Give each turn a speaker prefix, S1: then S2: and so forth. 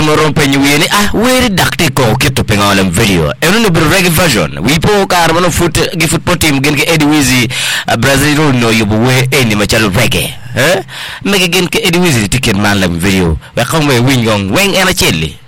S1: mo rompe ni wini where dakte ko keto penga wala video eno no reggae version we po kar mano football team gen ke Eddie Wizzy Brazil no yubu we eni machalo reggae mege gen ke Eddie Wizzy ticket man la video we xam we wing wen ena chelli